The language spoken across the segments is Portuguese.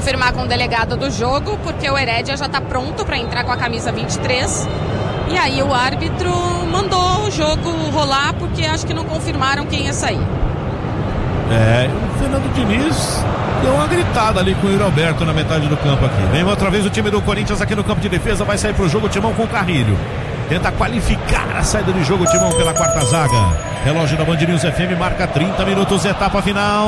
confirmar com o delegado do jogo, porque o Herédia já está pronto para entrar com a camisa 23. E aí o árbitro mandou o jogo rolar, porque acho que não confirmaram quem ia sair. O Fernando Diniz deu uma gritada ali com o Yuri Alberto na metade do campo aqui. Vem outra vez o time do Corinthians aqui no campo de defesa, vai sair pro jogo o Timão com o Carrilho. Tenta qualificar a saída de jogo o Timão pela quarta zaga. Relógio da Band News FM marca 30 minutos, etapa final.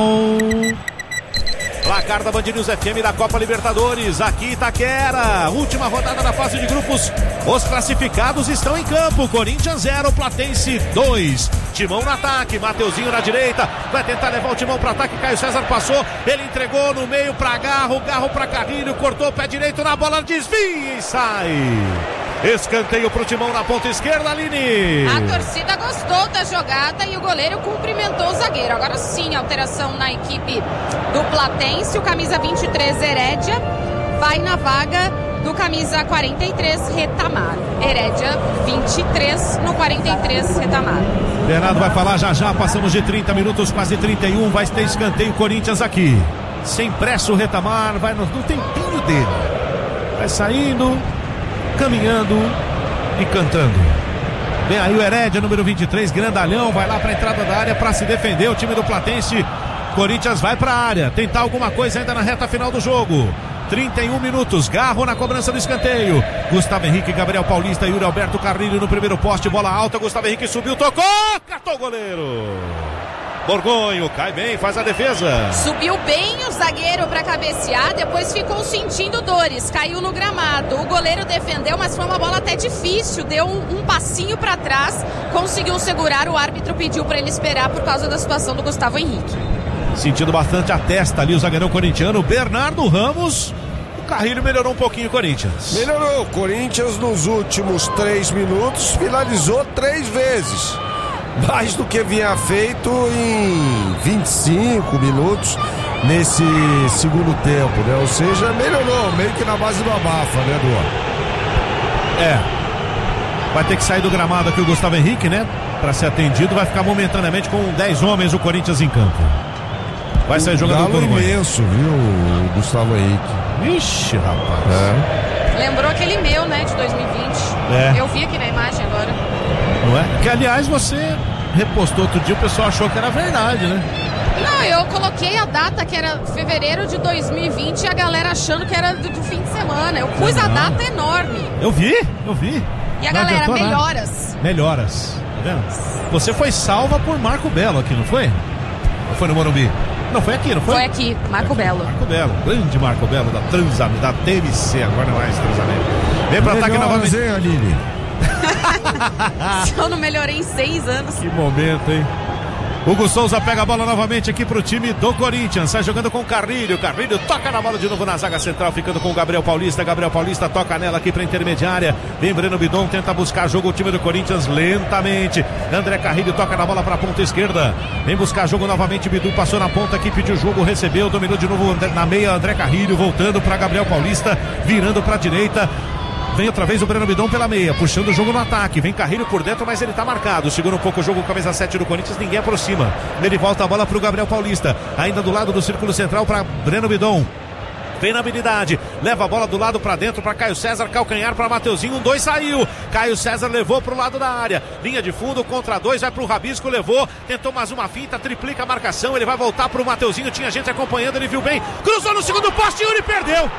Placar da Band News FM da Copa Libertadores, aqui Itaquera, última rodada da fase de grupos. Os classificados estão em campo. Corinthians 0, Platense 2. Timão no ataque, Mateuzinho na direita, vai tentar levar o Timão para ataque. Caio César passou, ele entregou no meio para Garro para Carrilho, cortou o pé direito na bola, desvia e sai. Escanteio pro Timão na ponta esquerda, Aline. A torcida gostou da jogada e o goleiro cumprimentou o zagueiro. Agora sim, alteração na equipe do Platense. O camisa 23, Herédia, vai na vaga do camisa 43, Retamar. Herédia 23 no 43, Retamar. Bernardo vai falar já, passamos de 30 minutos, quase 31, vai ter escanteio Corinthians aqui. Sem pressa o Retamar, vai no tempinho dele. Vai saindo, caminhando e cantando. Vem aí o Herédia, número 23, grandalhão, vai lá para a entrada da área para se defender. O time do Platense, Corinthians vai para a área, tentar alguma coisa ainda na reta final do jogo. 31 minutos, Garro na cobrança do escanteio. Gustavo Henrique, Gabriel Paulista, Yuri Alberto Carrilho no primeiro poste, bola alta, Gustavo Henrique subiu, tocou, catou o goleiro. Borgonho cai bem, faz a defesa. Subiu bem o zagueiro para cabecear, depois ficou sentindo dores, caiu no gramado. O goleiro defendeu, mas foi uma bola até difícil, deu um passinho para trás, conseguiu segurar, o árbitro pediu para ele esperar por causa da situação do Gustavo Henrique. Sentindo bastante a testa ali o zagueirão corintiano, Bernardo Ramos. O Carrilho melhorou um pouquinho o Corinthians. Melhorou, o Corinthians nos últimos 3 minutos finalizou 3 vezes. Mais do que vinha feito em 25 minutos nesse segundo tempo, né? Ou seja, melhorou, meio que na base do abafa, né, Duan? Vai ter que sair do gramado aqui o Gustavo Henrique, né? Para ser atendido, vai ficar momentaneamente com 10 homens o Corinthians em campo. Vai sair jogando do imenso, viu, o Gustavo Henrique. Ixi, rapaz. Lembrou aquele meu, né, de 2020. Eu vi aqui na imagem agora. Não é? Que, aliás, você repostou outro dia, o pessoal achou que era verdade, né? Não, eu coloquei a data que era fevereiro de 2020 e a galera achando que era do fim de semana. Eu pus a data enorme. Eu vi. E a galera, melhoras. Tá vendo? Você foi salva por Marco Belo aqui, não foi? Ou foi no Morumbi? Não, foi aqui, não foi? Foi aqui, Marco Belo. Marco Belo, grande Marco Belo da Transamérica, da TMC, agora não é mais Transamérica. Vem pra ataque novamente. Aline. Se eu não melhorei em 6 anos. Que momento, hein? Hugo Souza pega a bola novamente aqui pro time do Corinthians, sai jogando com o Carrilho toca na bola de novo na zaga central, ficando com o Gabriel Paulista toca nela aqui pra intermediária, vem Breno Bidon, tenta buscar jogo o time do Corinthians lentamente, André Carrilho toca na bola pra ponta esquerda, vem buscar jogo novamente, Bidu passou na ponta aqui, pediu jogo, recebeu, dominou de novo na meia, André Carrilho voltando pra Gabriel Paulista, virando pra direita. Vem outra vez o Breno Bidon pela meia, puxando o jogo no ataque. Vem Carrilho por dentro, mas ele tá marcado. Segura um pouco o jogo com a camisa 7 do Corinthians, ninguém aproxima. Ele volta a bola pro Gabriel Paulista. Ainda do lado do círculo central para Breno Bidon. Vem na habilidade, leva a bola do lado pra dentro pra Caio César, calcanhar pra Mateuzinho, 1-2 saiu, Caio César levou pro lado da área, linha de fundo, contra 2, vai pro Rabisco, levou, tentou mais uma finta, triplica a marcação, ele vai voltar pro Mateuzinho, tinha gente acompanhando, ele viu bem, cruzou no segundo poste, Yuri perdeu.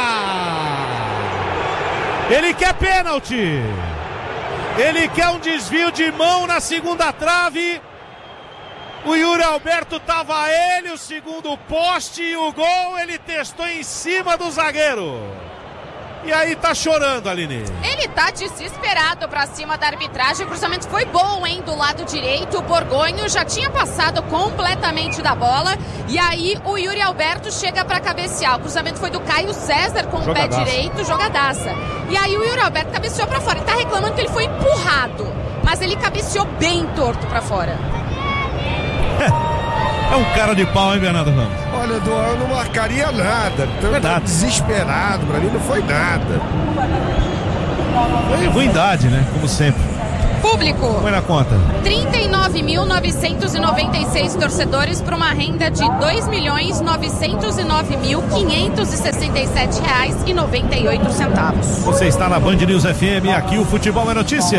Ele quer pênalti, ele quer um desvio de mão na segunda trave. O Yuri Alberto tava ele, o segundo poste e o gol, ele testou em cima do zagueiro. E aí tá chorando, Aline. Ele tá desesperado pra cima da arbitragem. O cruzamento foi bom, hein, do lado direito. O Borgonho já tinha passado completamente da bola. E aí o Yuri Alberto chega pra cabecear. O cruzamento foi do Caio César com o pé direito, jogadaça. E aí o Yuri Alberto cabeceou pra fora. Ele tá reclamando que ele foi empurrado, mas ele cabeceou bem torto pra fora. É um cara de pau, hein, Bernardo Ramos? Olha, eu não marcaria nada. Tô desesperado, pra mim não foi nada. Foi ruindade, né? Como sempre. Público. Põe na conta. 39.996 torcedores para uma renda de R$2.909.567,98. Você está na Band News FM, aqui o futebol é notícia.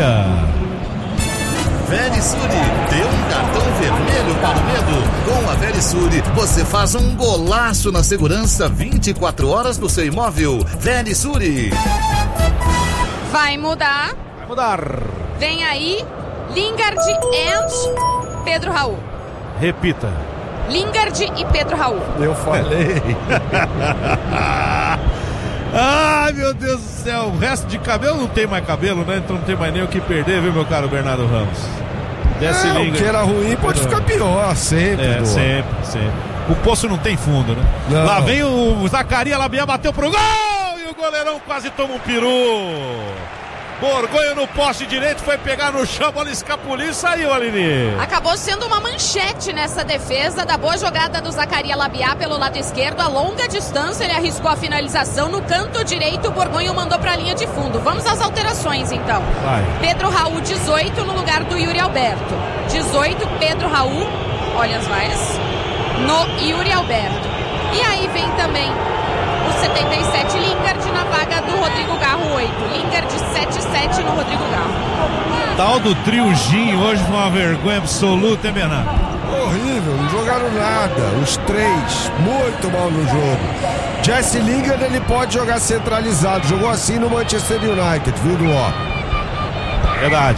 Verisure, deu um cartão vermelho para o medo. Com a Verisure, você faz um golaço na segurança 24 horas do seu imóvel. Verisure. Vai mudar. Vai mudar. Vem aí, Lingard and Pedro Raul. Repita. Lingard e Pedro Raul. Eu falei. Ai, meu Deus do céu. O resto de cabelo não tem mais cabelo, né? Então não tem mais nem o que perder, viu, meu caro Bernardo Ramos? Desce O que era ruim pode ficar pior, sempre. Sempre. O poço não tem fundo, né? Não. Lá vem o Zacarias Labiá, bateu pro gol e o goleirão quase toma um peru. Borgonha no poste direito, foi pegar no chão, bola escapuliu e saiu, Aline. Acabou sendo uma manchete nessa defesa da boa jogada do Zacarias Labiá pelo lado esquerdo. A longa distância, ele arriscou a finalização no canto direito. O Borgonha mandou para a linha de fundo. Vamos às alterações, então. Vai. Pedro Raul, 18, no lugar do Yuri Alberto. 18, Pedro Raul, olha as vaias, no Yuri Alberto. E aí vem também o 77, Lingard, na vaga do Rodrigo Garro, 8. Lingard, 7-7 no Rodrigo Garro. Tal do triozinho hoje foi uma vergonha absoluta, hein, Bernardo? Horrível, não jogaram nada. Os três, muito mal no jogo. Jesse Lingard, ele pode jogar centralizado. Jogou assim no Manchester United, viu, Duó? Verdade.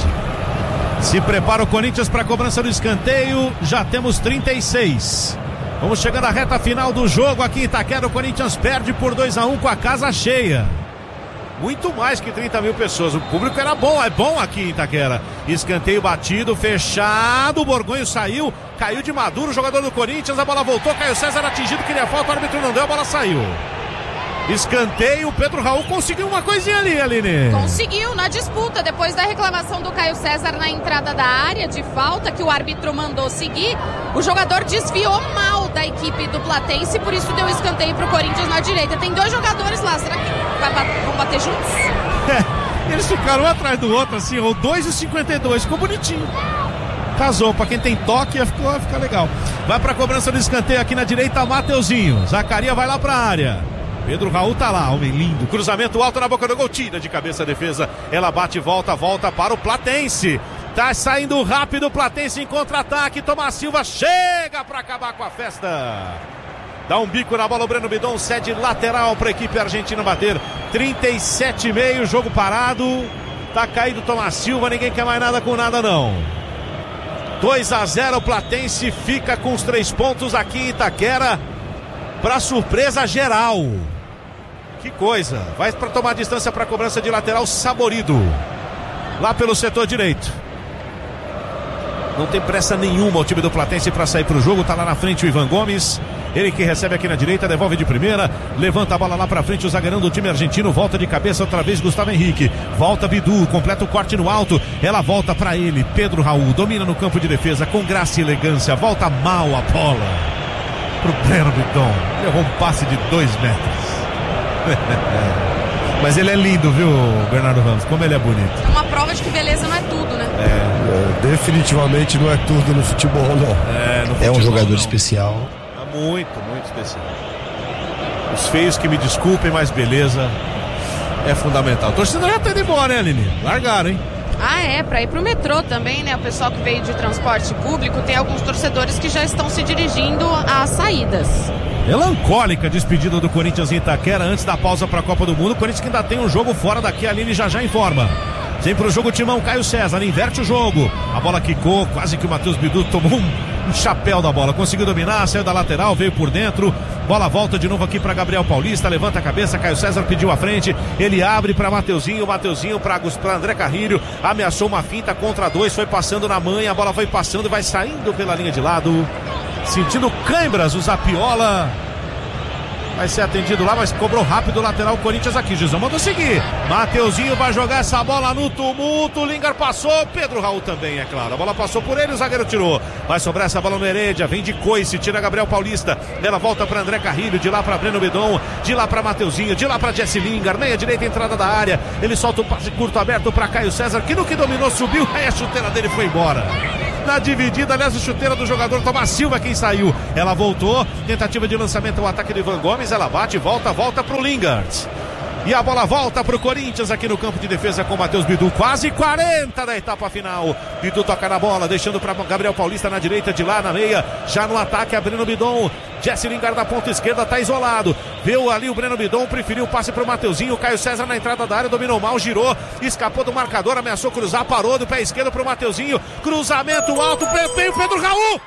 Se prepara o Corinthians para a cobrança do escanteio. Já temos 36. Vamos chegando à reta final do jogo aqui em Itaquera. O Corinthians perde por 2-1 com a casa cheia. Muito mais que 30 mil pessoas. O público era bom, é bom aqui em Itaquera. Escanteio batido, fechado. O Borgonho saiu, caiu de maduro o jogador do Corinthians. A bola voltou, Caio César atingido, queria falta, o árbitro não deu, a bola saiu. Escanteio, o Pedro Raul conseguiu uma coisinha ali, Aline. Conseguiu na disputa, depois da reclamação do Caio César na entrada da área de falta, que o árbitro mandou seguir. O jogador desviou mal da equipe do Platense, por isso deu escanteio pro Corinthians na direita. Tem dois jogadores lá, será que vão bater juntos? Eles ficaram um atrás do outro, assim, o 2,52, ficou bonitinho. Casou, pra quem tem toque, vai ficar legal. Vai pra cobrança do escanteio aqui na direita, Mateuzinho. Zacarias vai lá pra área. Pedro Raul tá lá, homem lindo. Cruzamento alto na boca do gol, tira de cabeça a defesa. Ela bate e volta para o Platense. Tá saindo rápido o Platense em contra-ataque. Tomás Silva chega pra acabar com a festa. Dá um bico na bola, o Breno Bidon cede lateral pra equipe argentina bater. 37,5, jogo parado. Tá caído Tomás Silva, ninguém quer mais nada com nada não. 2-0, o Platense fica com os 3 pontos aqui em Itaquera. Pra surpresa geral. Que coisa. Vai para tomar distância para cobrança de lateral, Saborido. Lá pelo setor direito. Não tem pressa nenhuma o time do Platense para sair pro jogo. Tá lá na frente o Ivan Gomes. Ele que recebe aqui na direita, devolve de primeira. Levanta a bola lá pra frente, o zagueirão do time argentino. Volta de cabeça outra vez, Gustavo Henrique. Volta Bidu, completa o corte no alto. Ela volta pra ele, Pedro Raul. Domina no campo de defesa com graça e elegância. Volta mal a bola pro Breno Bidon. Levou um passe de 2 metros. Mas ele é lindo, viu, Bernardo Ramos? Como ele é bonito. É uma prova de que beleza não é tudo, né? Definitivamente não é tudo no futebol, não. No futebol, é um jogador não. especial. Muito especial. Os feios que me desculpem, mas beleza é fundamental. A torcida já tá indo embora, né, Aline? Largaram, hein? Pra ir pro metrô também, né? O pessoal que veio de transporte público, tem alguns torcedores que já estão se dirigindo às saídas. Melancólica despedida do Corinthians em Itaquera antes da pausa para a Copa do Mundo. O Corinthians que ainda tem um jogo fora daqui, a Aline já informa. Vem pro jogo o timão, Caio César, inverte o jogo. A bola quicou, quase que o Matheus Bidu tomou um chapéu da bola. Conseguiu dominar, saiu da lateral, veio por dentro. Bola volta de novo aqui para Gabriel Paulista, levanta a cabeça, Caio César pediu a frente. Ele abre para Mateuzinho para André Carrilho. Ameaçou uma finta contra 2, foi passando na manha, a bola foi passando, vai saindo pela linha de lado. Sentindo câimbras, o Zapiola. Vai ser atendido lá, mas cobrou rápido o lateral Corinthians aqui. Gizão mandou seguir. Mateuzinho vai jogar essa bola no tumulto. Lingard passou. Pedro Raul também, é claro. A bola passou por ele, o zagueiro tirou. Vai sobrar essa bola no Heredia. Vem de coice, tira Gabriel Paulista. Ela volta para André Carrilho. De lá para Breno Bidon. De lá para Mateuzinho. De lá para Jesse Lingard. Meia direita, entrada da área. Ele solta o passe curto aberto para Caio César, que no que dominou subiu. Aí a chuteira dele foi embora. Na dividida, aliás, a chuteira do jogador Tomás Silva quem saiu. Ela voltou, tentativa de lançamento ao ataque do Ivan Gomes, ela bate, volta pro Lingard. E a bola volta pro Corinthians aqui no campo de defesa com o Matheus Bidu. Quase 40 da etapa final. Bidu toca na bola, deixando para Gabriel Paulista na direita, de lá na meia. Já no ataque, a Breno Bidon. Jesse Lingard da ponta esquerda, tá isolado. Viu ali o Breno Bidon, preferiu o passe pro Mateuzinho. Caio César na entrada da área, dominou mal, girou, escapou do marcador, ameaçou cruzar, parou do pé esquerdo pro Mateuzinho. Cruzamento alto, veio o Pedro Raul.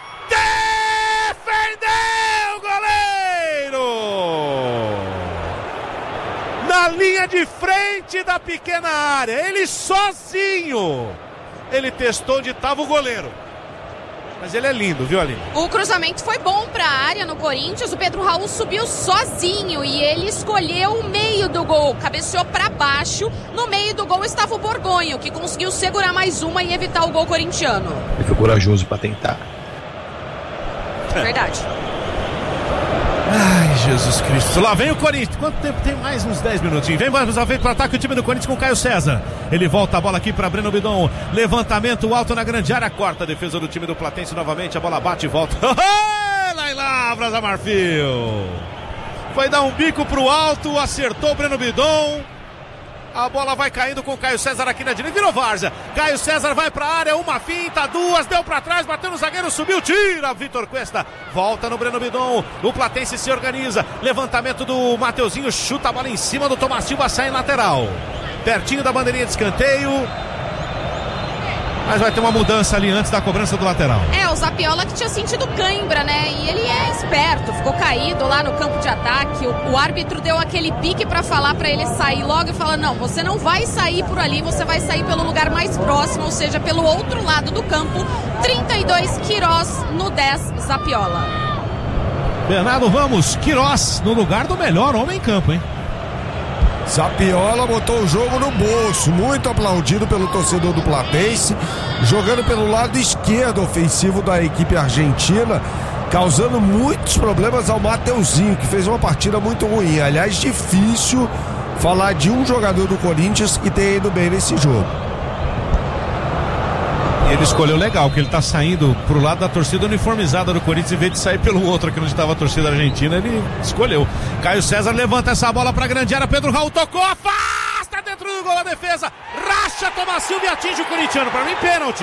Defendeu o goleiro! Na linha de frente da pequena área, ele sozinho. Ele testou onde estava o goleiro. Mas ele é lindo, viu, Aline? O cruzamento foi bom para a área no Corinthians. O Pedro Raul subiu sozinho e ele escolheu o meio do gol. Cabeceou para baixo. No meio do gol estava o Borgonho, que conseguiu segurar mais uma e evitar o gol corintiano. Ele foi corajoso para tentar. Verdade. Ai, Jesus Cristo. Lá vem o Corinthians. Quanto tempo tem? Mais uns 10 minutinhos. Vem mais uma vez para o ataque o time do Corinthians com Caio César. Ele volta a bola aqui para Breno Bidon. Levantamento alto na grande área. Corta a defesa do time do Platense novamente. A bola bate e volta. Lá em Lavras, a Marfil. Foi dar um bico pro alto. Acertou o Breno Bidon. A bola vai caindo com o Caio César aqui na direita. Virou várzea. Caio César vai pra área. Uma finta, duas. Deu pra trás. Bateu no zagueiro. Subiu. Tira. Vitor Cuesta. Volta no Breno Bidon. O Platense se organiza. Levantamento do Mateuzinho. Chuta a bola em cima do Tomás Silva. Sai em lateral. Pertinho da bandeirinha de escanteio. Mas vai ter uma mudança ali antes da cobrança do lateral. O Zapiola que tinha sentido cãibra, né? E ele é esperto, ficou caído lá no campo de ataque. O árbitro deu aquele pique pra falar pra ele sair logo e falar: não, você não vai sair por ali, você vai sair pelo lugar mais próximo, ou seja, pelo outro lado do campo. 32, Queiroz no 10, Zapiola. Bernardo Ramos, Queiroz no lugar do melhor homem em campo, hein? Zapiola botou o jogo no bolso, muito aplaudido pelo torcedor do Platense, jogando pelo lado esquerdo ofensivo da equipe argentina, causando muitos problemas ao Mateuzinho, que fez uma partida muito ruim. Aliás, difícil falar de um jogador do Corinthians que tenha ido bem nesse jogo. Ele escolheu legal, que ele tá saindo pro lado da torcida uniformizada do Corinthians, em vez de sair pelo outro aqui onde estava a torcida argentina, ele escolheu. Caio César levanta essa bola pra grande área, Pedro Raul tocou, afasta dentro do gol a defesa, racha Tomás Silva e atinge o corintiano. Pra mim, pênalti.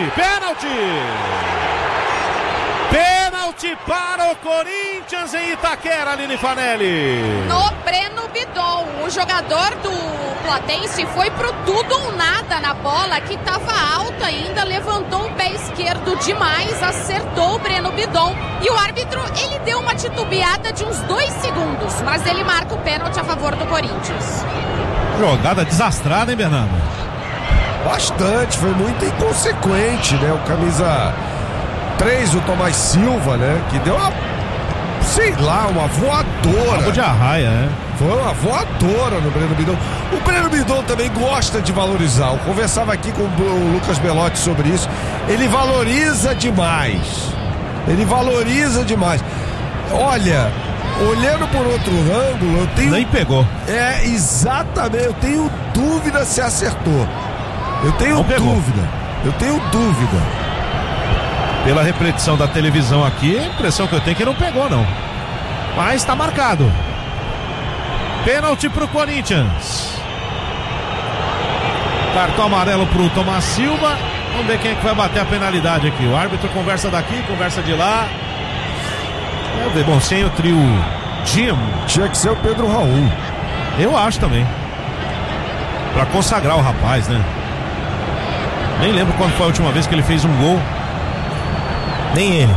Pênalti para o Corinthians em Itaquera, Aline Fanelli. No Breno Bidon, o jogador do Platense foi pro tudo ou nada na bola, que estava alta ainda, levantou o pé esquerdo demais, acertou o Breno Bidon e o árbitro, ele deu uma titubeada de uns 2 segundos, mas ele marca o pênalti a favor do Corinthians. Jogada desastrada, hein, Bernardo? Bastante, foi muito inconsequente, né? O camisa 3, o Tomás Silva, né? Que deu uma voadora. Cabo de arraia, né? Foi uma voadora no Breno Bidon. O Breno Bidon também gosta de valorizar. Eu conversava aqui com o Lucas Belotti sobre isso. Ele valoriza demais. Olha, olhando por outro ângulo, eu tenho... Nem pegou. Exatamente. Eu tenho dúvida se acertou. Eu tenho dúvida. Pela repetição da televisão aqui, a impressão que eu tenho é que não pegou, não. Mas tá marcado. Pênalti pro Corinthians. Cartão amarelo pro Tomás Silva. Vamos ver quem é que vai bater a penalidade aqui. O árbitro conversa daqui, conversa de lá. Vamos ver, bom, sem o trio Jim. Tinha que ser o Pedro Raul. Eu acho também. Pra consagrar o rapaz, né? Nem lembro quando foi a última vez que ele fez um gol. Nem ele.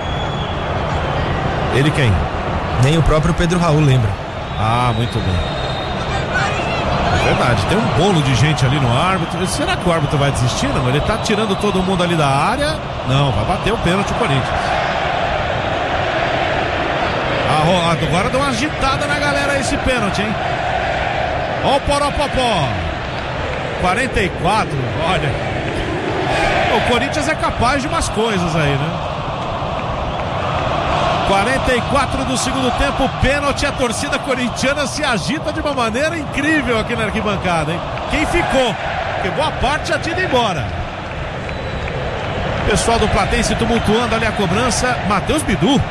Ele quem? Nem o próprio Pedro Raul lembra. Ah, muito bem. Verdade, tem um bolo de gente ali no árbitro. Será que o árbitro vai desistir? Não, ele tá tirando todo mundo ali da área. Não, vai bater o pênalti o Corinthians. Agora deu uma agitada na galera esse pênalti, hein? Ó o Poropopó. 44, olha. O Corinthians é capaz de umas coisas aí, né? 44 do segundo tempo, pênalti. A torcida corintiana se agita de uma maneira incrível aqui na arquibancada, hein? Quem ficou? Porque boa parte já tinha ido embora. Pessoal do Platense tumultuando ali a cobrança. Matheus Bidu.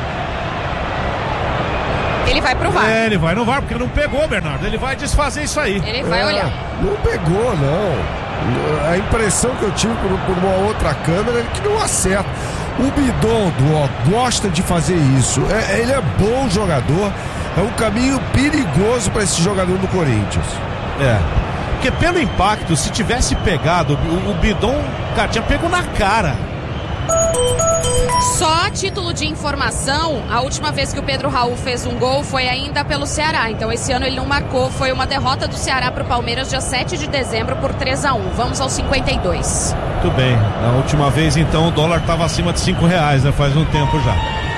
Ele vai pro VAR. Ele vai no VAR, porque não pegou, Bernardo. Ele vai desfazer isso aí. Ele vai olhar. Não pegou, não. A impressão que eu tive por uma outra câmera é que não acerta. O Bidon gosta de fazer isso. Ele é bom jogador. É um caminho perigoso para esse jogador do Corinthians. Porque pelo impacto, se tivesse pegado, o Bidon, cara, tinha pego na cara. Só a título de informação, a última vez que o Pedro Raul fez um gol foi ainda pelo Ceará. Então esse ano ele não marcou. Foi uma derrota do Ceará pro Palmeiras dia 7 de dezembro por 3-1. Vamos aos 52. Muito bem. Na última vez então o dólar estava acima de R$5, né? Faz um tempo já.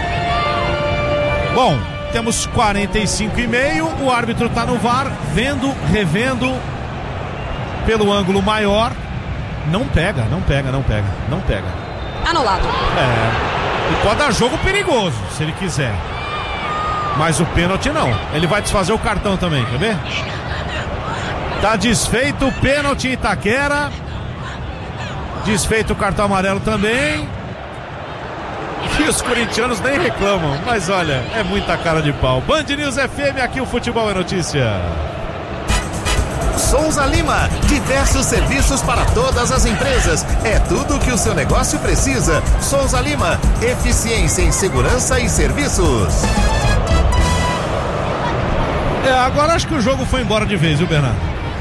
Bom, temos 45,5. O árbitro tá no VAR, revendo pelo ângulo maior. Não pega. Anulado. E pode dar jogo perigoso, se ele quiser. Mas o pênalti não. Ele vai desfazer o cartão também, quer ver? Tá desfeito o pênalti em Itaquera. Desfeito o cartão amarelo também. E os corintianos nem reclamam. Mas olha, é muita cara de pau. Band News FM, aqui o futebol é notícia. Souza Lima, diversos serviços para todas as empresas. É tudo o que o seu negócio precisa. Souza Lima, eficiência em segurança e serviços. Agora acho que o jogo foi embora de vez, viu, Bernardo?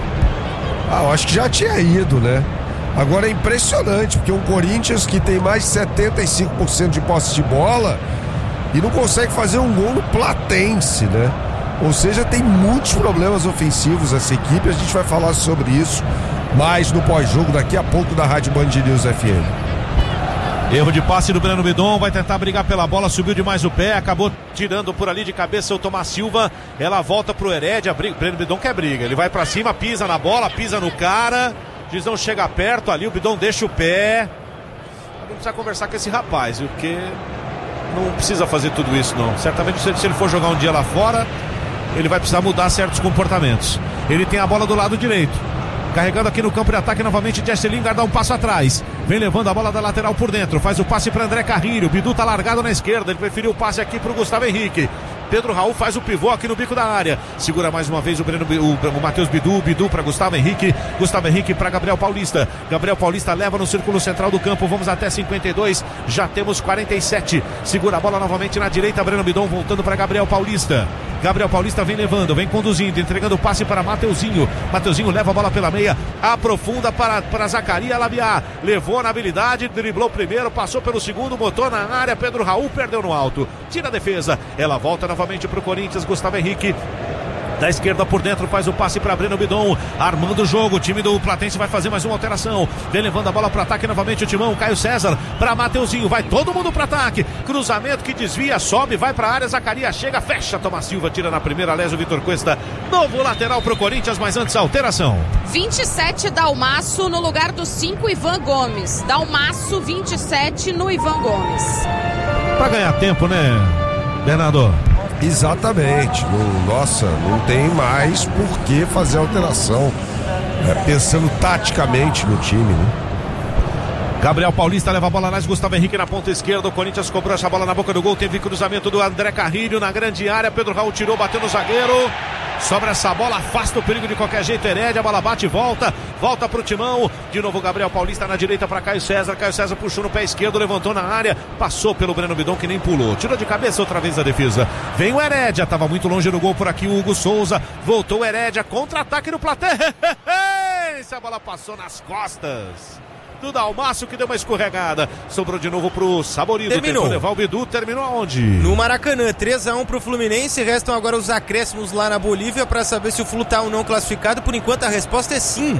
Eu acho que já tinha ido, né? Agora é impressionante, porque um Corinthians que tem mais de 75% de posse de bola e não consegue fazer um gol no Platense, né? Ou seja, tem muitos problemas ofensivos essa equipe. A gente vai falar sobre isso mais no pós-jogo daqui a pouco da Rádio Band News FM. Erro de passe do Breno Bidon, vai tentar brigar pela bola, subiu demais o pé, acabou tirando por ali de cabeça o Tomás Silva. Ela volta pro Herédia, Breno Bidon quer briga, ele vai pra cima, pisa na bola, pisa no cara. Não chega perto ali, o Bidon deixa o pé. Vamos precisar conversar com esse rapaz, viu? Porque não precisa fazer tudo isso, não. Certamente se ele for jogar um dia lá fora, ele vai precisar mudar certos comportamentos. Ele tem a bola do lado direito. Carregando aqui no campo de ataque novamente, Jesse Lingard dá um passo atrás. Vem levando a bola da lateral por dentro. Faz o passe para André Carrilho. Bidu tá largado na esquerda. Ele preferiu o passe aqui pro Gustavo Henrique. Pedro Raul faz o pivô aqui no bico da área. Segura mais uma vez o Matheus Bidu. Bidu para Gustavo Henrique. Gustavo Henrique para Gabriel Paulista. Gabriel Paulista leva no círculo central do campo. Vamos até 52. Já temos 47. Segura a bola novamente na direita. Breno Bidon voltando para Gabriel Paulista. Gabriel Paulista vem levando, vem conduzindo, entregando o passe para Mateuzinho. Mateuzinho leva a bola pela meia, aprofunda para Zacarias Labiá. Levou na habilidade, driblou primeiro, passou pelo segundo, botou na área. Pedro Raul perdeu no alto. Tira a defesa. Ela volta novamente para o Corinthians. Gustavo Henrique. Da esquerda por dentro, faz o passe para Breno Bidon, armando o jogo. O time do Platense vai fazer mais uma alteração. Vem levando a bola para ataque novamente o timão. Caio César para Mateuzinho, vai todo mundo para ataque. Cruzamento que desvia, sobe, vai para a área. Zacarias chega, fecha. Tomás Silva tira na primeira, Lésio Vitor Cuesta. Novo lateral para o Corinthians, mas antes a alteração. 27 Dalmaço no lugar do 5 Ivan Gomes. Dalmaço 27 no Ivan Gomes. Para ganhar tempo, né, Bernardo? Exatamente. Nossa, não tem mais por que fazer alteração. Pensando taticamente no time, né? Gabriel Paulista leva a bola atrás, Gustavo Henrique na ponta esquerda. O Corinthians cobrou essa bola na boca do gol. Teve cruzamento do André Carrilho na grande área. Pedro Raul tirou, bateu no zagueiro. Sobra essa bola, afasta o perigo de qualquer jeito. Herédia, a bola bate e volta pro timão. De novo Gabriel Paulista na direita para Caio César. Caio César puxou no pé esquerdo, levantou na área, passou pelo Breno Bidon que nem pulou. Tirou de cabeça outra vez a defesa. Vem o Herédia, tava muito longe do gol por aqui o Hugo Souza. Voltou o Herédia, contra-ataque no Platense. A bola passou nas costas do Dalmaço, que deu uma escorregada. Sobrou de novo pro Saborido. Terminou. Tentou levar o Bidu, terminou aonde? No Maracanã, 3-1 pro Fluminense. Restam agora os acréscimos lá na Bolívia para saber se o Flu tá ou não classificado. Por enquanto a resposta é sim.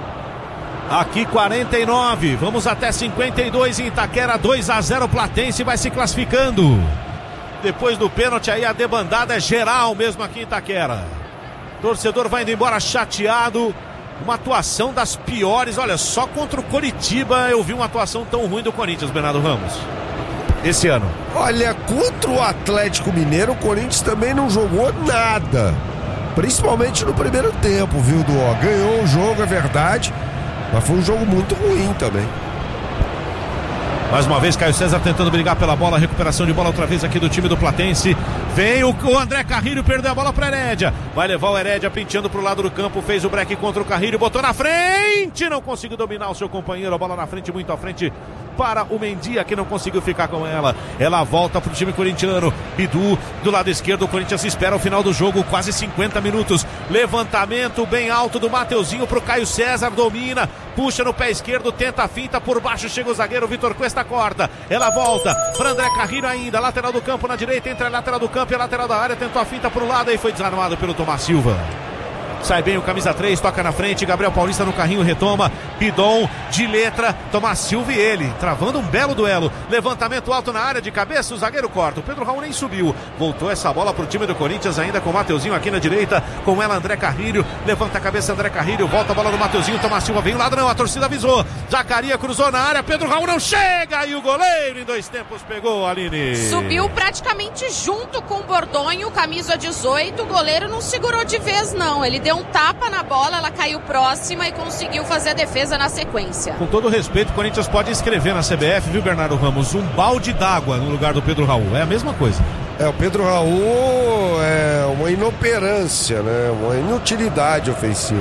Aqui 49, vamos até 52 em Itaquera, 2-0 Platense vai se classificando. Depois do pênalti aí a debandada é geral mesmo aqui em Itaquera. Torcedor vai indo embora chateado. Uma atuação das piores. Olha, só contra o Coritiba eu vi uma atuação tão ruim do Corinthians, Bernardo Ramos, esse ano. Olha, contra o Atlético Mineiro, o Corinthians também não jogou nada. Principalmente no primeiro tempo, viu, Duó? Ganhou o jogo, é verdade, mas foi um jogo muito ruim também. Mais uma vez, Caio César tentando brigar pela bola, recuperação de bola outra vez aqui do time do Platense. Vem o André Carrilho, perdeu a bola para Herédia. Vai levar o Herédia penteando pro lado do campo, fez o break contra o Carrilho, botou na frente, não conseguiu dominar o seu companheiro, a bola na frente, muito à frente para o Mendia, que não conseguiu ficar com ela. Ela volta pro time corintiano. Bidu do lado esquerdo, o Corinthians espera o final do jogo, quase 50 minutos. Levantamento bem alto do Mateuzinho pro Caio César, domina, puxa no pé esquerdo, tenta a finta, por baixo chega o zagueiro, Vitor Cuesta corta. Ela volta para André Carrilho ainda, lateral do campo na direita, entre a lateral do campo e a lateral da área, tentou a finta pro lado e foi desarmado pelo Tomás Silva. Sai bem o camisa 3, toca na frente, Gabriel Paulista no carrinho, retoma, Pidon de letra, Tomás Silva e ele, travando um belo duelo, levantamento alto na área de cabeça, o zagueiro corta, o Pedro Raul nem subiu, voltou essa bola pro time do Corinthians ainda com o Mateuzinho aqui na direita, com ela André Carrilho, levanta a cabeça André Carrilho, volta a bola no Mateuzinho, Tomás Silva vem o lado não, a torcida avisou, Zacaria cruzou na área, Pedro Raul não chega e o goleiro em 2 tempos pegou, Aline. Subiu praticamente junto com o Bordonho, camisa 18, o goleiro não segurou de vez não, ele deu um tapa na bola, ela caiu próxima e conseguiu fazer a defesa na sequência. Com todo respeito, o Corinthians pode escrever na CBF, viu, Bernardo Ramos, um balde d'água no lugar do Pedro Raul, é a mesma coisa. O Pedro Raul é uma inoperância, né? Uma inutilidade ofensiva.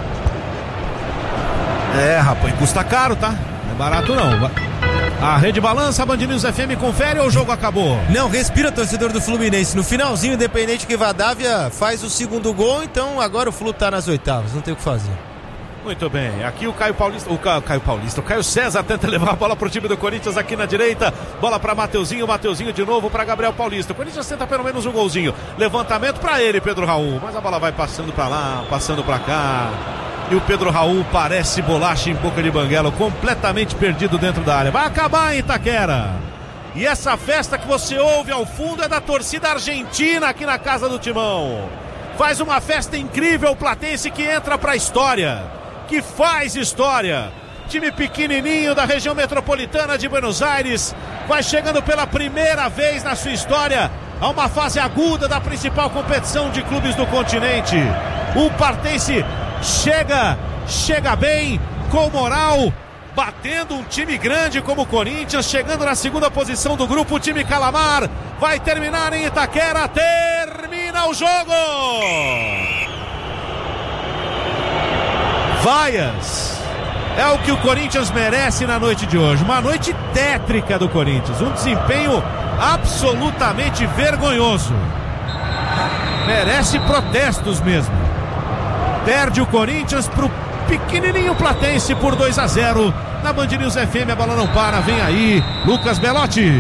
Rapaz, custa caro, tá? Não é barato não. A rede balança, a Band News FM confere ou o jogo acabou? Não, respira, torcedor do Fluminense. No finalzinho, independente que Vadávia faz o segundo gol, então agora o Flu tá nas oitavas, não tem o que fazer. Muito bem, aqui o Caio César tenta levar a bola pro time do Corinthians aqui na direita, bola pra Mateuzinho de novo pra Gabriel Paulista, o Corinthians tenta pelo menos um golzinho, levantamento pra ele, Pedro Raul, mas a bola vai passando pra lá, passando pra cá, e o Pedro Raul parece bolacha em boca de banguela, completamente perdido dentro da área, vai acabar em Itaquera, e essa festa que você ouve ao fundo é da torcida argentina aqui na casa do Timão, faz uma festa incrível o Platense que entra pra história, que faz história, time pequenininho da região metropolitana de Buenos Aires, vai chegando pela primeira vez na sua história a uma fase aguda da principal competição de clubes do continente. O Platense chega bem, com moral, batendo um time grande como o Corinthians, chegando na segunda posição do grupo, o time Calamar vai terminar em Itaquera, termina o jogo! Vaias, é o que o Corinthians merece na noite de hoje, uma noite tétrica do Corinthians, um desempenho absolutamente vergonhoso, merece protestos mesmo, perde o Corinthians pro pequenininho Platense por 2-0, na Band News FM, a bola não para, vem aí, Lucas Belotti.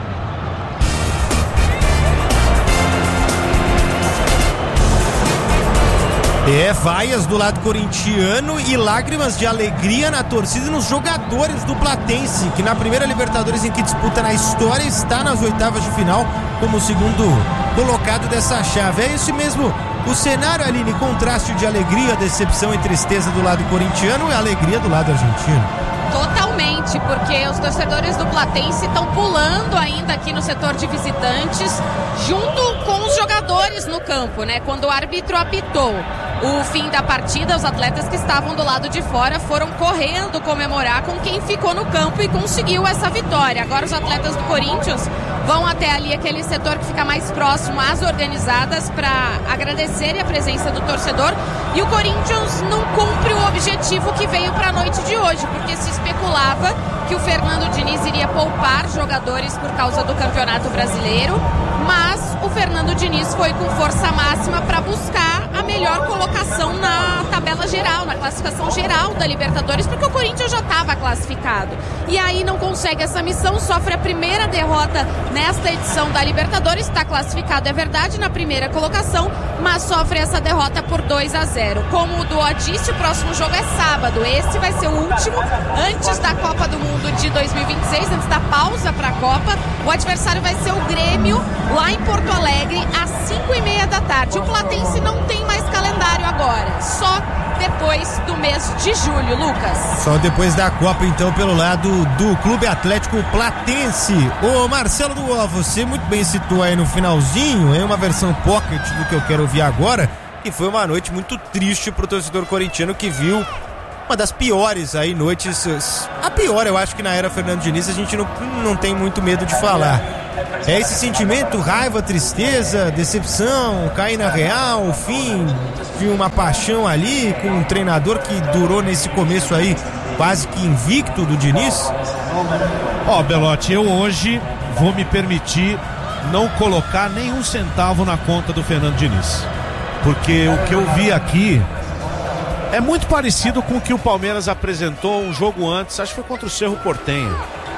Vaias do lado corintiano e lágrimas de alegria na torcida e nos jogadores do Platense, que na primeira Libertadores em que disputa na história está nas oitavas de final como o segundo colocado dessa chave. É esse mesmo o cenário, Aline, contraste de alegria, decepção e tristeza do lado corintiano e alegria do lado argentino. Totalmente, porque os torcedores do Platense estão pulando ainda aqui no setor de visitantes, junto com os jogadores no campo, né? Quando o árbitro apitou o fim da partida, os atletas que estavam do lado de fora foram correndo comemorar com quem ficou no campo e conseguiu essa vitória. Agora os atletas do Corinthians vão até ali, aquele setor que fica mais próximo às organizadas, para agradecerem a presença do torcedor. E o Corinthians não cumpre o objetivo que veio para a noite de hoje, porque se especulava que o Fernando Diniz iria poupar jogadores por causa do Campeonato Brasileiro, mas o Fernando Diniz foi com força máxima para buscar a melhor colocação na tabela tabela geral, na classificação geral da Libertadores, porque o Corinthians já estava classificado. E aí não consegue essa missão, sofre a primeira derrota nesta edição da Libertadores, está classificado, é verdade, na primeira colocação, mas sofre essa derrota por 2-0. Como o Duó disse, o próximo jogo é sábado. Esse vai ser o último antes da Copa do Mundo de 2026, antes da pausa para a Copa. O adversário vai ser o Grêmio, lá em Porto Alegre, às 5h30 da tarde. O Platense não tem mais calendário agora, só depois do mês de julho, Lucas. Só depois da Copa, então, pelo lado do Clube Atlético Platense. Ô Marcelo Duó, você muito bem citou aí no finalzinho, em uma versão pocket do que eu quero ouvir agora, que foi uma noite muito triste pro torcedor corintiano que viu uma das piores aí noites, a pior eu acho que na era Fernando Diniz a gente não tem muito medo de falar. É esse sentimento, raiva, tristeza, decepção, cair na real, o fim de uma paixão ali com um treinador que durou nesse começo aí quase que invicto do Diniz? Belotti, eu hoje vou me permitir não colocar nenhum centavo na conta do Fernando Diniz, porque o que eu vi aqui é muito parecido com o que o Palmeiras apresentou um jogo antes, acho que foi contra o Cerro Porteño.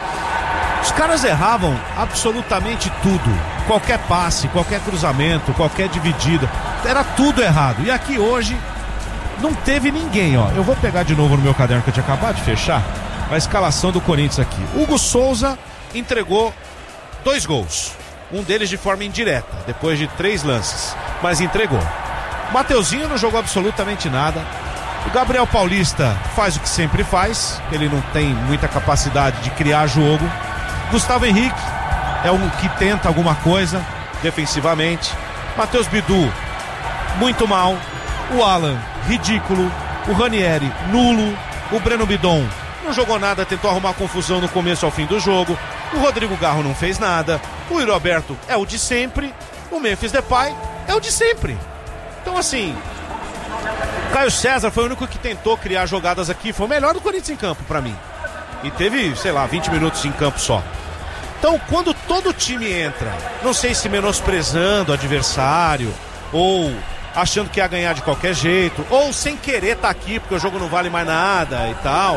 Os caras erravam absolutamente tudo, qualquer passe, qualquer cruzamento, qualquer dividida, era tudo errado. E aqui hoje não teve ninguém, ó. Eu vou pegar de novo no meu caderno que eu tinha acabado de fechar a escalação do Corinthians aqui. Hugo Souza entregou 2 gols, um deles de forma indireta, depois de 3 lances, mas entregou. Mateuzinho não jogou absolutamente nada. O Gabriel Paulista faz o que sempre faz, ele não tem muita capacidade de criar jogo. Gustavo Henrique é um que tenta alguma coisa defensivamente. Matheus Bidu, muito mal. O Alan, ridículo. O Ranieri, nulo. O Breno Bidon não jogou nada, tentou arrumar confusão no começo ao fim do jogo. O Rodrigo Garro não fez nada. O Yuri Alberto é o de sempre. O Memphis Depay é o de sempre. Então assim, Caio César foi o único que tentou criar jogadas aqui, foi o melhor do Corinthians em campo pra mim. E teve, 20 minutos em campo só. Então, quando todo time entra, não sei se menosprezando o adversário, ou achando que ia ganhar de qualquer jeito, ou sem querer estar aqui porque o jogo não vale mais nada e tal,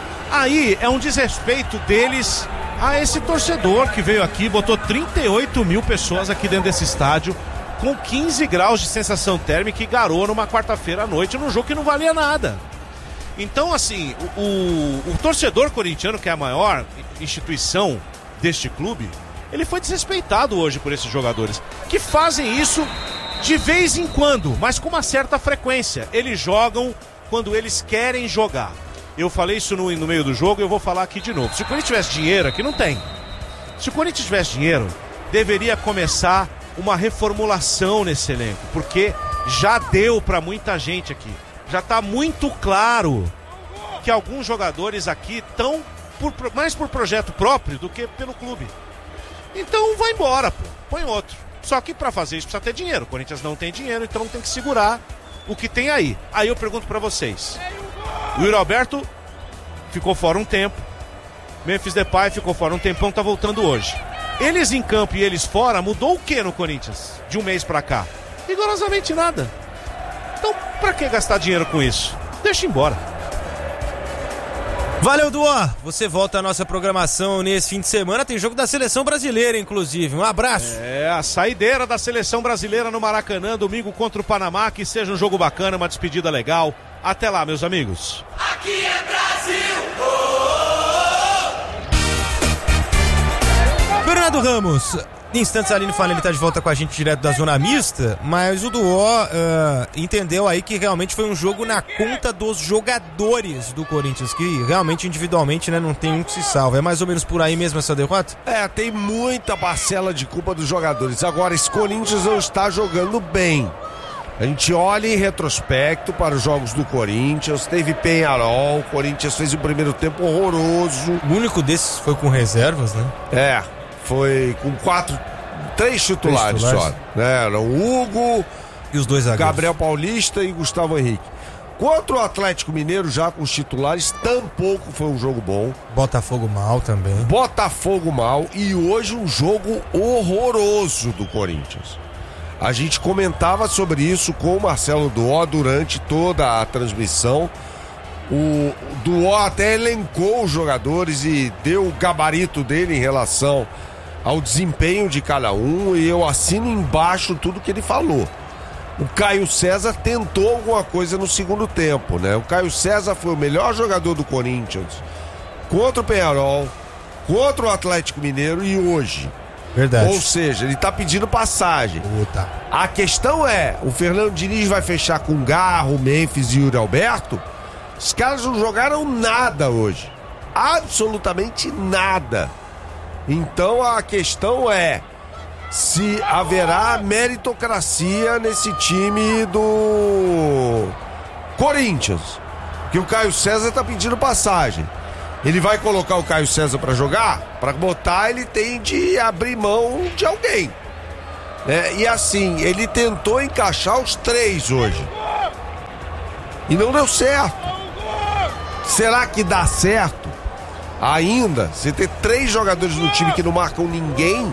aí é um desrespeito deles a esse torcedor que veio aqui, botou 38 mil pessoas aqui dentro desse estádio, com 15 graus de sensação térmica e garoa numa quarta-feira à noite num jogo que não valia nada. Então, assim, o torcedor corintiano, que é a maior instituição deste clube, ele foi desrespeitado hoje por esses jogadores, que fazem isso de vez em quando, mas com uma certa frequência. Eles jogam quando eles querem jogar. Eu falei isso no meio do jogo e eu vou falar aqui de novo. Se o Corinthians tivesse dinheiro, aqui não tem. Se o Corinthians tivesse dinheiro, deveria começar uma reformulação nesse elenco, porque já deu para muita gente aqui. Já está muito claro que alguns jogadores aqui estão mais por projeto próprio do que pelo clube. Então vai embora, pô. Põe outro. Só que para fazer isso precisa ter dinheiro. O Corinthians não tem dinheiro, então tem que segurar o que tem aí. Aí eu pergunto para vocês. O Yuri Alberto ficou fora um tempo. Memphis Depay ficou fora um tempão, tá voltando hoje. Eles em campo e eles fora, mudou o que no Corinthians? De um mês pra cá? Rigorosamente nada. Então, pra que gastar dinheiro com isso? Deixa embora. Valeu, Duó. Você volta à nossa programação nesse fim de semana. Tem jogo da Seleção Brasileira, inclusive. Um abraço. É, a saideira da Seleção Brasileira no Maracanã, domingo contra o Panamá. Que seja um jogo bacana, uma despedida legal. Até lá, meus amigos. Aqui é Brasil! Fernando Ramos, em instantes a Aline Fanelli está de volta com a gente direto da zona mista, mas o Duó entendeu aí que realmente foi um jogo na conta dos jogadores do Corinthians, que realmente individualmente, né, não tem um que se salva. É mais ou menos por aí mesmo essa derrota? Tem muita parcela de culpa dos jogadores. Agora, esse Corinthians não está jogando bem. A gente olha em retrospecto para os jogos do Corinthians, teve Peñarol, o Corinthians fez um primeiro tempo horroroso. O único desses foi com reservas, né? Foi com 3 titulares só. Eram o Hugo, e os dois zagueiros, Gabriel Paulista e Gustavo Henrique. Contra o Atlético Mineiro, já com os titulares, tampouco foi um jogo bom. Botafogo mal também. Botafogo mal, e hoje um jogo horroroso do Corinthians. A gente comentava sobre isso com o Marcelo Duó durante toda a transmissão. O Duó até elencou os jogadores e deu o gabarito dele em relação ao desempenho de cada um, e eu assino embaixo tudo que ele falou. O Caio César tentou alguma coisa no segundo tempo, né? O Caio César foi o melhor jogador do Corinthians contra o Peñarol, contra o Atlético Mineiro e hoje. Verdade. Ou seja, ele tá pedindo passagem. Puta. A questão é, o Fernando Diniz vai fechar com Garro, Memphis e Yuri Alberto? Os caras não jogaram nada hoje. Absolutamente nada. Então a questão é se haverá meritocracia nesse time do Corinthians. Que o Caio César tá pedindo passagem. Ele vai colocar o Caio César pra jogar? Pra botar, ele tem de abrir mão de alguém. E assim, ele tentou encaixar os 3 hoje. E não deu certo. Será que dá certo ainda? Você ter 3 jogadores no time que não marcam ninguém?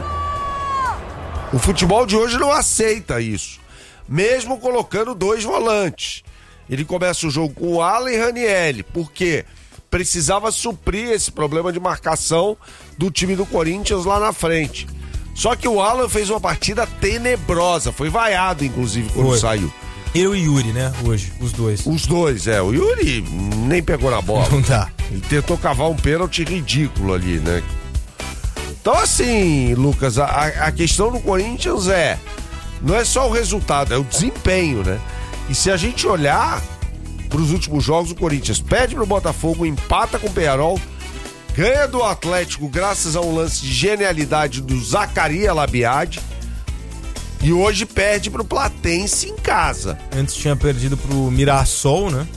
O futebol de hoje não aceita isso. Mesmo colocando 2 volantes. Ele começa o jogo com o Alan e Ranieri. Por quê? Precisava suprir esse problema de marcação do time do Corinthians lá na frente. Só que o Alan fez uma partida tenebrosa. Foi vaiado, inclusive, quando saiu. Eu e Yuri, né? Hoje, os dois. Os dois, O Yuri nem pegou na bola. Não dá. Ele tentou cavar um pênalti ridículo ali, né? Então, assim, Lucas, a questão do Corinthians não é só o resultado, é o desempenho, né? E se a gente olhar para os últimos jogos, o Corinthians perde pro Botafogo, empata com o Peñarol, ganha do Atlético graças a um lance de genialidade do Zacarias Labiade, e hoje perde pro Platense em casa. Antes tinha perdido pro Mirassol, né?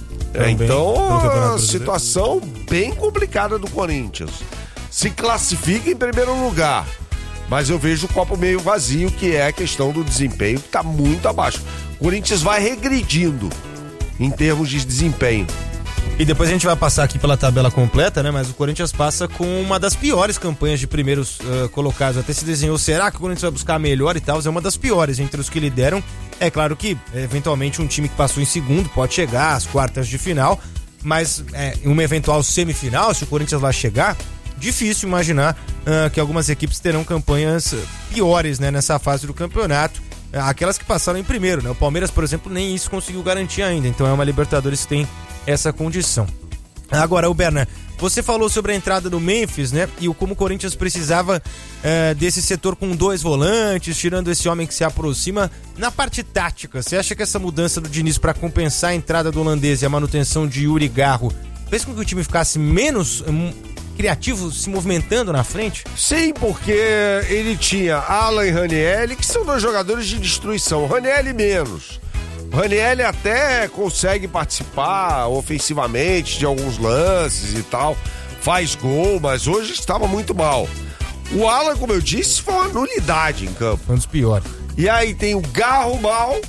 Então, a situação bem complicada do Corinthians. Se classifica em primeiro lugar, mas eu vejo o copo meio vazio, que é a questão do desempenho, que tá muito abaixo. O Corinthians vai regredindo em termos de desempenho. E depois a gente vai passar aqui pela tabela completa, né? Mas o Corinthians passa com uma das piores campanhas de primeiros colocados. Até se desenhou, será que o Corinthians vai buscar melhor e tal? É uma das piores entre os que lideram. É claro que, eventualmente, um time que passou em segundo pode chegar às quartas de final, mas em uma eventual semifinal, se o Corinthians vai chegar, difícil imaginar que algumas equipes terão campanhas piores, né, nessa fase do campeonato. Aquelas que passaram em primeiro, né? O Palmeiras, por exemplo, nem isso conseguiu garantir ainda. Então é uma Libertadores que tem essa condição. Agora, o Berna, você falou sobre a entrada do Memphis, né? E como o Corinthians precisava desse setor com 2 volantes, tirando esse homem que se aproxima. Na parte tática, você acha que essa mudança do Diniz para compensar a entrada do holandês e a manutenção de Yuri Garro fez com que o time ficasse menos criativo, se movimentando na frente? Sim, porque ele tinha Alan e Ranieri, que são 2 jogadores de destruição. O Ranieri menos. O Ranieri até consegue participar ofensivamente de alguns lances e tal, faz gol, mas hoje estava muito mal. O Alan, como eu disse, foi uma nulidade em campo. Foi um dos piores. E aí tem o Garro mal,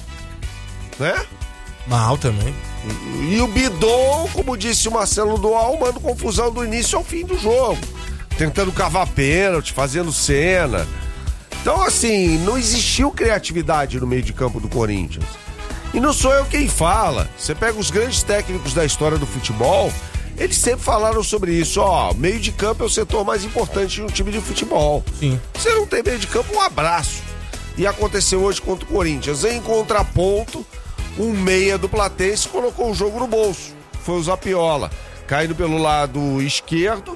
né? Mal também. E o Bidon, como disse o Marcelo Dual, manda confusão do início ao fim do jogo. Tentando cavar pênalti, fazendo cena. Então, assim, não existiu criatividade no meio de campo do Corinthians. E não sou eu quem fala. Você pega os grandes técnicos da história do futebol, eles sempre falaram sobre isso. Meio de campo é o setor mais importante de um time de futebol. Sim. Você não tem meio de campo, um abraço. E aconteceu hoje contra o Corinthians. Em contraponto, um meia do Platense colocou o jogo no bolso. Foi o Zapiola, caindo pelo lado esquerdo,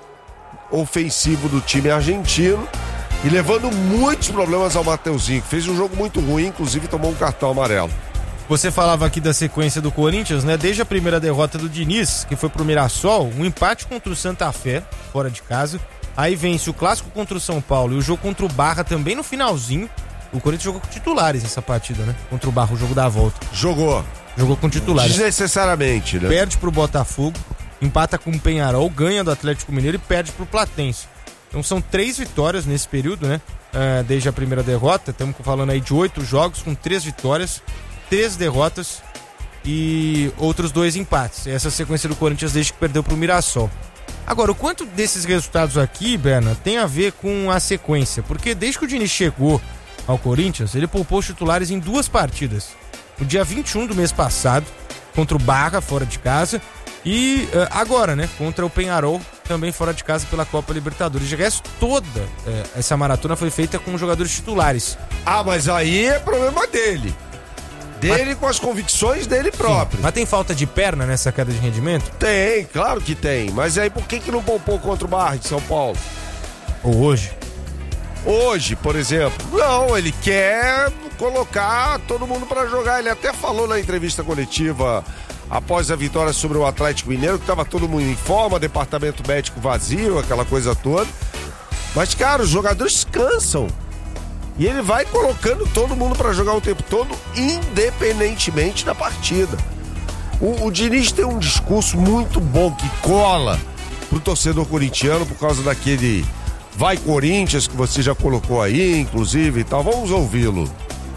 ofensivo do time argentino, e levando muitos problemas ao Mateuzinho, que fez um jogo muito ruim, inclusive tomou um cartão amarelo. Você falava aqui da sequência do Corinthians, né? Desde a primeira derrota do Diniz, que foi pro Mirassol, um empate contra o Santa Fé, fora de casa. Aí vence o clássico contra o São Paulo e o jogo contra o Barra também no finalzinho. O Corinthians jogou com titulares nessa partida, né? Contra o Barra, o jogo da volta. Jogou com titulares. Desnecessariamente, né? Perde pro Botafogo, empata com o Peñarol, ganha do Atlético Mineiro e perde pro Platense. Então são 3 vitórias nesse período, né? Desde a primeira derrota. Estamos falando aí de 8 jogos com 3 vitórias, 3 derrotas e outros 2 empates. Essa sequência do Corinthians desde que perdeu pro Mirassol. Agora, o quanto desses resultados aqui, Berna, tem a ver com a sequência? Porque desde que o Diniz chegou, ao Corinthians, ele poupou os titulares em 2 partidas. No dia 21 do mês passado, contra o Barra, fora de casa, e agora, né, contra o Peñarol, também fora de casa pela Copa Libertadores. De resto, toda essa maratona foi feita com jogadores titulares. Ah, mas aí é problema dele. Dele com as convicções dele próprio. Sim, mas tem falta de perna nessa queda de rendimento? Tem, claro que tem. Mas aí por que não poupou contra o Barra de São Paulo? Ou hoje? Hoje, por exemplo. Não, ele quer colocar todo mundo pra jogar. Ele até falou na entrevista coletiva após a vitória sobre o Atlético Mineiro que tava todo mundo em forma, departamento médico vazio, aquela coisa toda. Mas, cara, os jogadores cansam. E ele vai colocando todo mundo pra jogar o tempo todo, independentemente da partida. O Diniz tem um discurso muito bom que cola pro torcedor corintiano por causa daquele Vai Corinthians que você já colocou aí, inclusive e tal. Vamos ouvi-lo.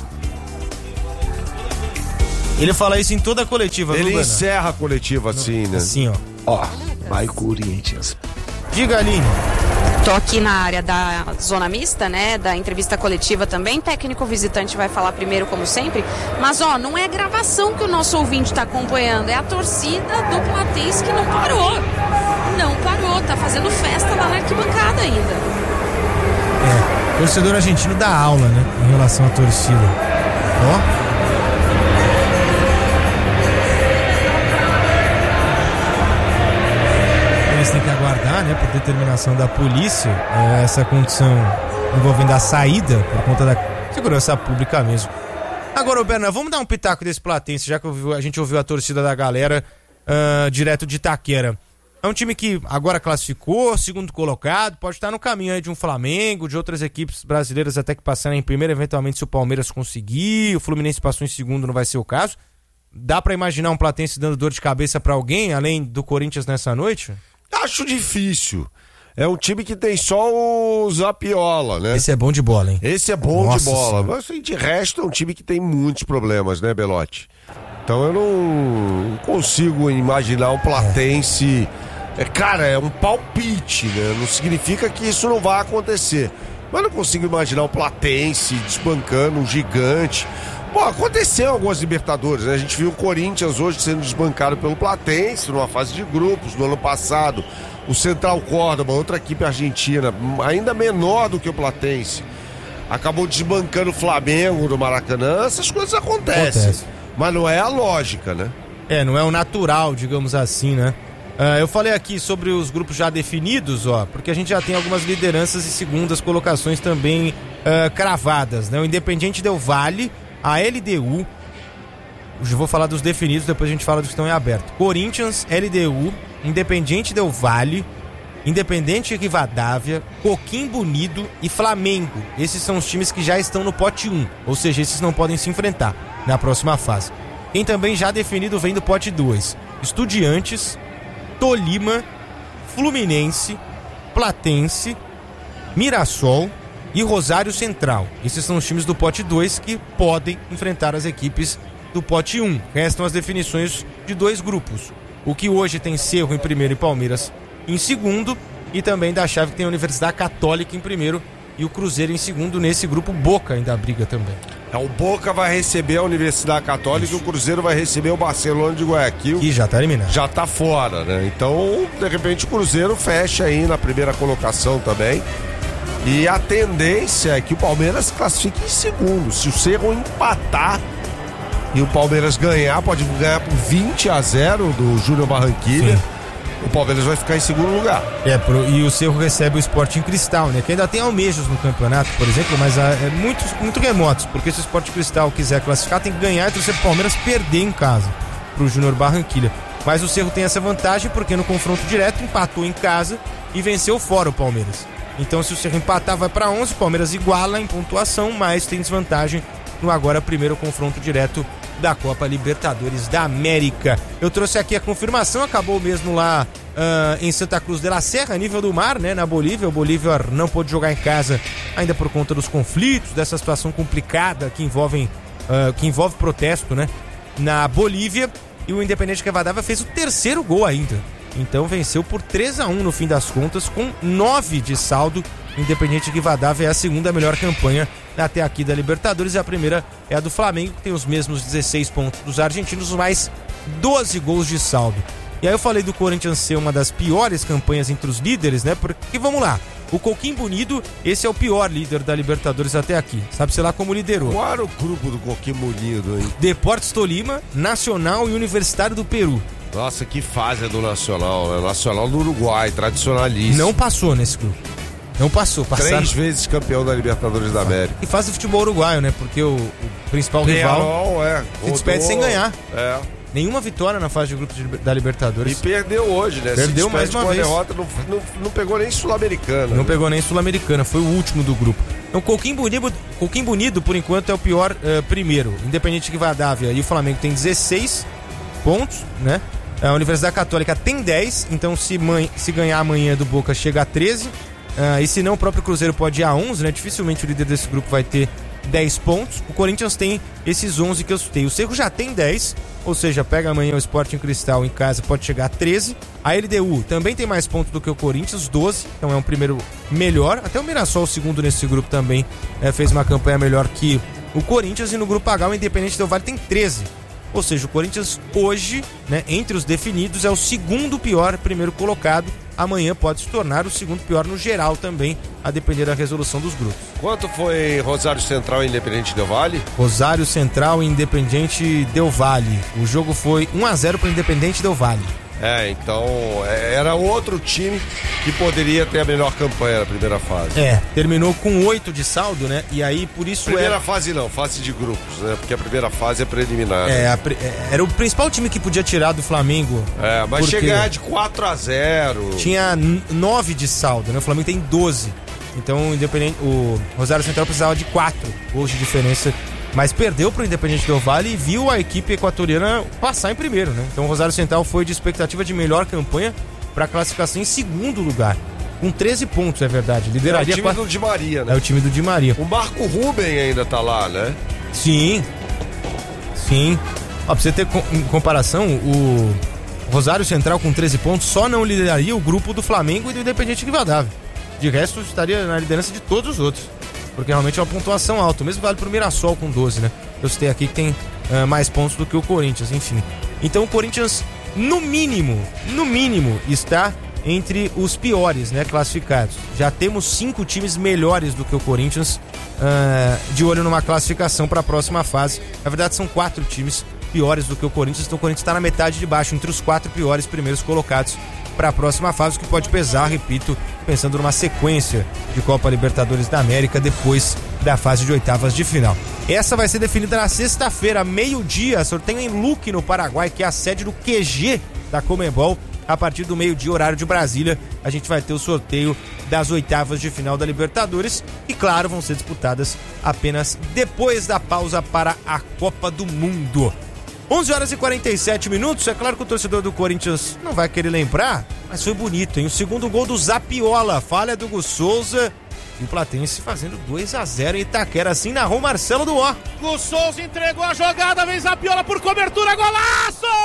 Ele fala isso em toda a coletiva, Ele viu, encerra a coletiva assim, né? Assim, ó. Ó, vai Corinthians. Diga, Aline. Tô aqui na área da zona mista, né, da entrevista coletiva também. Técnico visitante vai falar primeiro, como sempre. Mas, ó, não é gravação que o nosso ouvinte tá acompanhando, é a torcida do Platense que não parou. Não parou, tá fazendo festa lá na arquibancada ainda. O torcedor argentino dá aula, né, em relação à torcida. Ó. Eles têm que aguardar, né, por determinação da polícia, essa condição envolvendo a saída por conta da segurança pública mesmo. Agora, Berna, vamos dar um pitaco desse Platense, já que a gente ouviu a torcida da galera direto de Itaquera. É um time que agora classificou, segundo colocado, pode estar no caminho aí de um Flamengo, de outras equipes brasileiras até que passarem em primeiro, eventualmente se o Palmeiras conseguir, o Fluminense passou em segundo, não vai ser o caso. Dá pra imaginar um Platense dando dor de cabeça pra alguém, além do Corinthians nessa noite? Acho difícil. É um time que tem só o Zapiola, né? Esse é bom de bola, hein? Esse é bom Nossa de bola. senhora. Mas de resto é um time que tem muitos problemas, né, Belotti? Então eu não consigo imaginar o Platense... Cara, é um palpite, né? Não significa que isso não vai acontecer. Mas não consigo imaginar o Platense desbancando um gigante. Bom, aconteceu em algumas Libertadores, né? A gente viu o Corinthians hoje sendo desbancado pelo Platense numa fase de grupos no ano passado. O Central Córdoba, outra equipe argentina, ainda menor do que o Platense, acabou desbancando o Flamengo do Maracanã. Essas coisas acontecem. Mas não é a lógica, né? Não é o natural, digamos assim, né? Eu falei aqui sobre os grupos já definidos, ó, porque a gente já tem algumas lideranças e segundas colocações também cravadas, né? O Independiente Del Valle, a LDU, eu vou falar dos definidos, depois a gente fala dos que estão em aberto. Corinthians, LDU, Independiente Del Valle, Independente Rivadavia, Coquimbo Unido e Flamengo. Esses são os times que já estão no pote 1, ou seja, esses não podem se enfrentar na próxima fase. Quem também já definido vem do pote 2, Estudiantes, Tolima, Fluminense, Platense, Mirassol e Rosário Central. Esses são os times do pote 2 que podem enfrentar as equipes do pote 1. Restam as definições de 2 grupos. O que hoje tem Cerro em primeiro e Palmeiras em segundo, e também da chave que tem a Universidade Católica em primeiro e o Cruzeiro em segundo. Nesse grupo, Boca ainda briga também. O Boca vai receber a Universidade Católica e o Cruzeiro vai receber o Barcelona de Guayaquil. Que já tá eliminado. Já tá fora, né? Então, de repente, o Cruzeiro fecha aí na primeira colocação também. E a tendência é que o Palmeiras classifique em segundo. Se o Cerro empatar e o Palmeiras ganhar, pode ganhar por 20-0 do Júnior Barranquilla. Sim. O Palmeiras vai ficar em segundo lugar. E o Cerro recebe o Sporting Cristal, né? Que ainda tem almejos no campeonato, por exemplo, mas é muito remotos, porque se o Sporting Cristal quiser classificar, tem que ganhar e torcer pro Palmeiras perder em casa pro Júnior Barranquilla. Mas o Cerro tem essa vantagem porque no confronto direto empatou em casa e venceu fora o Palmeiras. Então se o Cerro empatar vai para 11, o Palmeiras iguala em pontuação, mas tem desvantagem no agora primeiro confronto direto da Copa Libertadores da América. Eu trouxe aqui a confirmação, acabou mesmo lá em Santa Cruz de la Serra, nível do mar, né, na Bolívia. O Bolívar não pôde jogar em casa ainda por conta dos conflitos, dessa situação complicada que envolve protesto, né, na Bolívia. E o Independente Rivadavia fez o terceiro gol ainda. Então venceu por 3-1 no fim das contas, com 9 de saldo Independiente Rivadavia é a segunda melhor campanha até aqui da Libertadores, e a primeira é a do Flamengo, que tem os mesmos 16 pontos dos argentinos, mais 12 gols de saldo. E aí eu falei do Corinthians ser uma das piores campanhas entre os líderes, né? Porque, vamos lá, o Coquimbo Unido, esse é o pior líder da Libertadores até aqui. Sabe-se lá como liderou. Qual era o grupo do Coquimbo Unido, hein? Deportes Tolima, Nacional e Universitário do Peru. Nossa, que fase é do Nacional, né? Nacional do Uruguai, tradicionalíssimo. Não passou nesse grupo. Não passou. Passaram... 3 vezes campeão da Libertadores da América. E faz o futebol uruguaio, né? Porque o principal rival se despede sem ganhar. É. Nenhuma vitória na fase de grupos da Libertadores. E perdeu hoje, né? Perdeu mais uma vez. Derrota, não pegou nem Sul-Americana. Não pegou nem Sul-Americana, foi o último do grupo. Então o Coquimbo Unido, por enquanto, é o pior primeiro. Independente Rivadavia e o Flamengo tem 16 pontos, né? A Universidade Católica tem 10, então se ganhar amanhã do Boca chega a 13. E se não, o próprio Cruzeiro pode ir a 11, né? Dificilmente o líder desse grupo vai ter 10 pontos. O Corinthians tem esses 11 que eu citei. O Cerro já tem 10, ou seja, pega amanhã o Sporting Cristal em casa, pode chegar a 13. A LDU também tem mais pontos do que o Corinthians, 12, então é um primeiro melhor. Até o Mirassol, o segundo nesse grupo, também fez uma campanha melhor que o Corinthians. E no grupo H, o Independente Del Valle tem 13. Ou seja, o Corinthians hoje, né, entre os definidos, é o segundo pior primeiro colocado. Amanhã pode se tornar o segundo pior no geral também, a depender da resolução dos grupos. Quanto foi Rosário Central e Independente Del Valle? Rosário Central e Independente Del Valle. O jogo foi 1-0 para o Independente Del Valle. Então era outro time que poderia ter a melhor campanha na primeira fase. Terminou com 8 de saldo, né? E aí por isso primeira fase não, fase de grupos, né? Porque a primeira fase é preliminar. Era o principal time que podia tirar do Flamengo. Mas chegar de 4-0. Tinha 9 de saldo, né? O Flamengo tem 12. Então o Rosário Central precisava de 4 gols de diferença. Mas perdeu para o Independente Del Valle e viu a equipe equatoriana passar em primeiro, né? Então o Rosário Central foi de expectativa de melhor campanha para classificação em segundo lugar. Com 13 pontos, é verdade. Lideraria o time do Di Maria, né? É o time do Di Maria. O Marco Ruben ainda tá lá, né? Sim. Ó, pra você ter em comparação, o Rosário Central com 13 pontos só não lideraria o grupo do Flamengo e do Independente Rivadavia. De resto, estaria na liderança de todos os outros. Porque realmente é uma pontuação alta. O mesmo vale pro Mirassol com 12, né? Eu citei aqui que tem mais pontos do que o Corinthians, enfim. Então o Corinthians, no mínimo, está entre os piores, né, classificados. Já temos 5 times melhores do que o Corinthians de olho numa classificação para a próxima fase. Na verdade, são 4 times piores do que o Corinthians. Então o Corinthians está na metade de baixo, entre os 4 piores primeiros colocados para a próxima fase, o que pode pesar, repito, pensando numa sequência de Copa Libertadores da América depois da fase de oitavas de final. Essa vai ser definida na sexta-feira, meio-dia, sorteio em Luque, no Paraguai, que é a sede do QG da Conmebol. A partir do meio-dia, horário de Brasília, a gente vai ter o sorteio das oitavas de final da Libertadores e, claro, vão ser disputadas apenas depois da pausa para a Copa do Mundo. 11h47. É claro que o torcedor do Corinthians não vai querer lembrar, mas foi bonito, hein? O segundo gol do Zapiola, falha do Gus Souza e o Platense fazendo 2-0 em Itaquera. Assim narrou Marcelo Duó. Gus Souza entregou a jogada, vem Zapiola por cobertura, golaço!